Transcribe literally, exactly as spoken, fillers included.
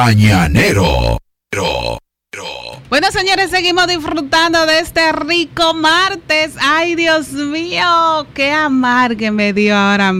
Mañanero. Pero, pero. Bueno, señores, seguimos disfrutando de este rico martes. Ay, Dios mío, qué amargue me dio ahora